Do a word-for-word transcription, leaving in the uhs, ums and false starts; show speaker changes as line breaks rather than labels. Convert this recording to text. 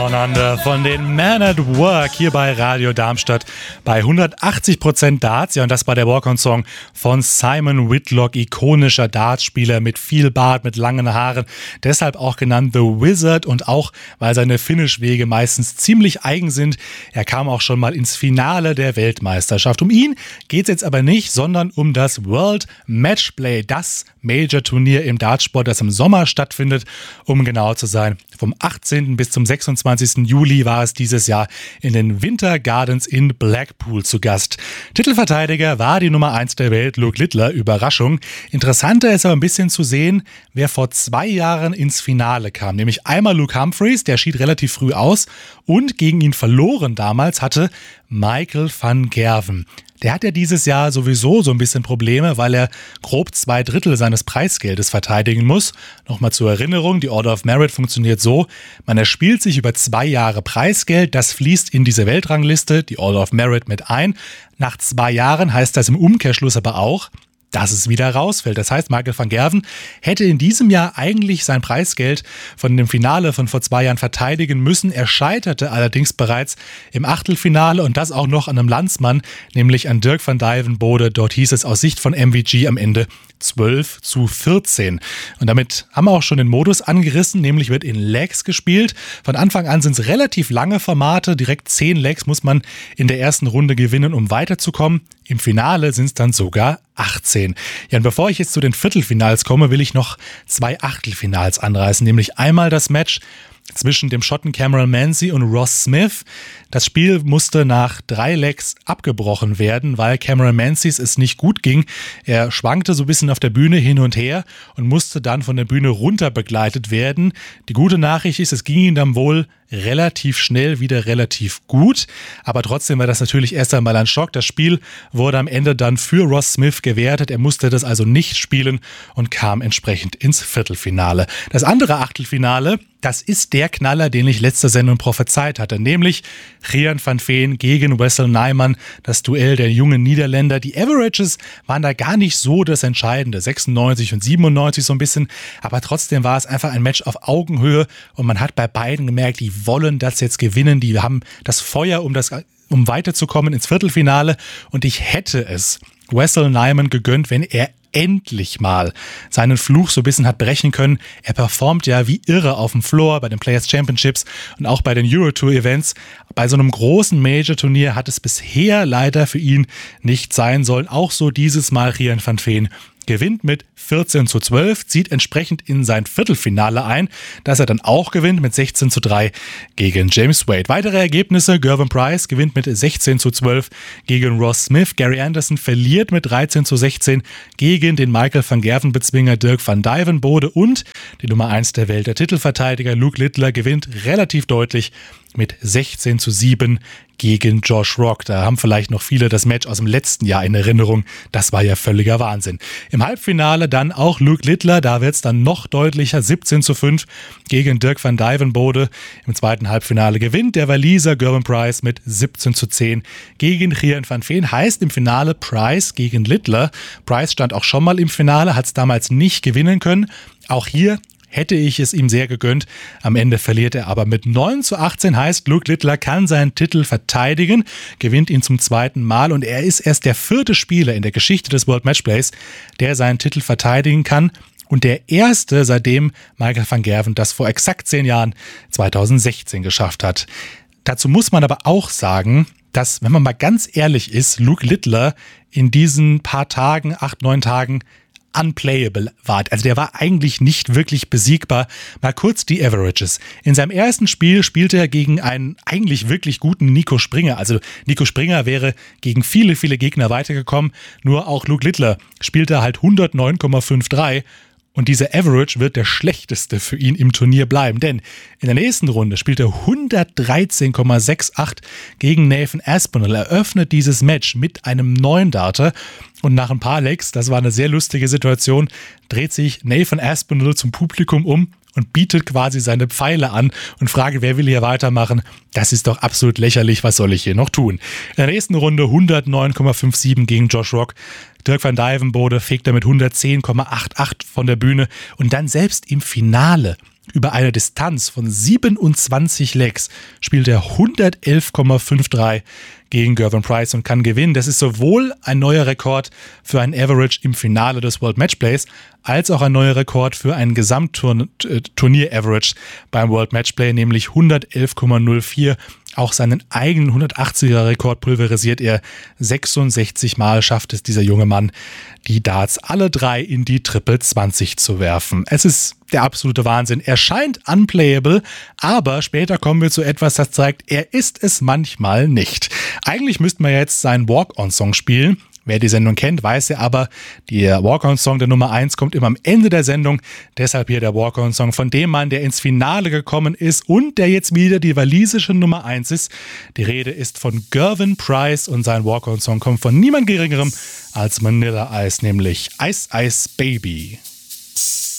Down von den Men at Work hier bei Radio Darmstadt bei hundertachtzig Prozent Darts. Ja, und das war der Walk-on-Song von Simon Whitlock, ikonischer Dartspieler mit viel Bart, mit langen Haaren. Deshalb auch genannt The Wizard und auch, weil seine Finish-Wege meistens ziemlich eigen sind. Er kam auch schon mal ins Finale der Weltmeisterschaft. Um ihn geht es jetzt aber nicht, sondern um das World Matchplay, das Major-Turnier im Dartsport, das im Sommer stattfindet, um genau zu sein. Vom achtzehnten bis zum sechsundzwanzigsten Juli war es dieses Jahr in den Winter Gardens in Blackpool zu Gast. Titelverteidiger war die Nummer eins der Welt, Luke Littler. Überraschung. Interessanter ist aber ein bisschen zu sehen, wer vor zwei Jahren ins Finale kam. Nämlich einmal Luke Humphreys, der schied relativ früh aus, und gegen ihn verloren damals hatte Michael van Gerwen. Der hat ja dieses Jahr sowieso so ein bisschen Probleme, weil er grob zwei Drittel seines Preisgeldes verteidigen muss. Nochmal zur Erinnerung, die Order of Merit funktioniert so: Man erspielt sich über zwei Jahre Preisgeld, das fließt in diese Weltrangliste, die Order of Merit, mit ein. Nach zwei Jahren heißt das im Umkehrschluss aber auch, dass es wieder rausfällt. Das heißt, Michael van Gerwen hätte in diesem Jahr eigentlich sein Preisgeld von dem Finale von vor zwei Jahren verteidigen müssen. Er scheiterte allerdings bereits im Achtelfinale und das auch noch an einem Landsmann, nämlich an Dirk van Dijvenbode. Dort hieß es aus Sicht von M V G am Ende zwölf zu vierzehn. Und damit haben wir auch schon den Modus angerissen, nämlich wird in Legs gespielt. Von Anfang an sind es relativ lange Formate, direkt zehn Legs muss man in der ersten Runde gewinnen, um weiterzukommen. Im Finale sind es dann sogar achtzehn. Ja, und bevor ich jetzt zu den Viertelfinals komme, will ich noch zwei Achtelfinals anreißen, nämlich einmal das Match zwischen dem Schotten Cameron Manzi und Ross Smith. Das Spiel musste nach drei Legs abgebrochen werden, weil Cameron Manzis es nicht gut ging. Er schwankte so ein bisschen auf der Bühne hin und her und musste dann von der Bühne runter begleitet werden. Die gute Nachricht ist, es ging ihm dann wohl relativ schnell wieder relativ gut, aber trotzdem war das natürlich erst einmal ein Schock. Das Spiel wurde am Ende dann für Ross Smith gewertet. Er musste das also nicht spielen und kam entsprechend ins Viertelfinale. Das andere Achtelfinale, das ist der Knaller, den ich letzte Sendung prophezeit hatte, nämlich Rian van Veen gegen Wessel Nijman, das Duell der jungen Niederländer. Die Averages waren da gar nicht so das Entscheidende, sechsundneunzig und siebenundneunzig so ein bisschen, aber trotzdem war es einfach ein Match auf Augenhöhe und man hat bei beiden gemerkt, die wollen das jetzt gewinnen, die haben das Feuer, um, das, um weiterzukommen ins Viertelfinale, und ich hätte es Wessel Nijman gegönnt, wenn er endlich mal seinen Fluch so ein bisschen hat brechen können. Er performt ja wie irre auf dem Floor bei den Players Championships und auch bei den Eurotour Events. Bei so einem großen Major-Turnier hat es bisher leider für ihn nicht sein sollen. Auch so dieses Mal Rian van Veen gewinnt mit vierzehn zu zwölf, zieht entsprechend in sein Viertelfinale ein, das er dann auch gewinnt mit sechzehn zu drei gegen James Wade. Weitere Ergebnisse: Gervin Price gewinnt mit sechzehn zu zwölf gegen Ross Smith. Gary Anderson verliert mit dreizehn zu sechzehn gegen den Michael van Gerwen-Bezwinger Dirk van Dijvenbode und die Nummer eins der Welt, der Titelverteidiger Luke Littler, gewinnt relativ deutlich mit sechzehn zu sieben gegen Josh Rock. Da haben vielleicht noch viele das Match aus dem letzten Jahr in Erinnerung. Das war ja völliger Wahnsinn. Im Halbfinale dann auch Luke Littler. Da wird es dann noch deutlicher. siebzehn zu fünf gegen Dirk van Dijvenbode. Im zweiten Halbfinale gewinnt der Waliser Gervin Price mit siebzehn zu zehn gegen Rian van Veen. Heißt im Finale Price gegen Littler. Price stand auch schon mal im Finale, hat es damals nicht gewinnen können. Auch hier hätte ich es ihm sehr gegönnt. Am Ende verliert er aber mit neun zu achtzehn, heißt, Luke Littler kann seinen Titel verteidigen, gewinnt ihn zum zweiten Mal und er ist erst der vierte Spieler in der Geschichte des World Matchplays, der seinen Titel verteidigen kann und der erste, seitdem Michael van Gerwen das vor exakt zehn Jahren, zweitausendsechzehn, geschafft hat. Dazu muss man aber auch sagen, dass, wenn man mal ganz ehrlich ist, Luke Littler in diesen paar Tagen, acht, neun Tagen, unplayable war. Also der war eigentlich nicht wirklich besiegbar. Mal kurz die Averages. In seinem ersten Spiel spielte er gegen einen eigentlich wirklich guten Nico Springer. Also Nico Springer wäre gegen viele, viele Gegner weitergekommen. Nur auch Luke Littler spielte halt hundertneun Komma dreiundfünfzig. Und dieser Average wird der schlechteste für ihn im Turnier bleiben, denn in der nächsten Runde spielt er hundertdreizehn Komma achtundsechzig gegen Nathan Aspinall. Er öffnet dieses Match mit einem neun Darter und nach ein paar Legs, das war eine sehr lustige Situation, dreht sich Nathan Aspinall zum Publikum um und bietet quasi seine Pfeile an und fragt, wer will hier weitermachen? Das ist doch absolut lächerlich, was soll ich hier noch tun? In der nächsten Runde hundertneun Komma siebenundfünfzig gegen Josh Rock. Dirk van Dijvenbode fegt er mit hundertzehn Komma achtundachtzig von der Bühne und dann selbst im Finale Über eine Distanz von siebenundzwanzig Legs spielt er hundertelf Komma fünfunddreißig gegen Gervin Price und kann gewinnen. Das ist sowohl ein neuer Rekord für ein Average im Finale des World Matchplays, als auch ein neuer Rekord für ein Gesamtturnier-Average beim World Matchplay, nämlich hundertelf Komma null vier. Auch seinen eigenen hundertachtziger-Rekord pulverisiert er. sechsundsechzig Mal schafft es dieser junge Mann, die Darts alle drei in die Triple zwanzig zu werfen. Es ist der absolute Wahnsinn. Er scheint unplayable, aber später kommen wir zu etwas, das zeigt, er ist es manchmal nicht. Eigentlich müssten wir jetzt seinen Walk-On-Song spielen. Wer die Sendung kennt, weiß ja aber, der Walk-On-Song der Nummer eins kommt immer am Ende der Sendung. Deshalb hier der Walk-On-Song von dem Mann, der ins Finale gekommen ist und der jetzt wieder die walisische Nummer eins ist. Die Rede ist von Gervin Price und sein Walk-On-Song kommt von niemand Geringerem als Vanilla Ice, nämlich Ice Ice Baby.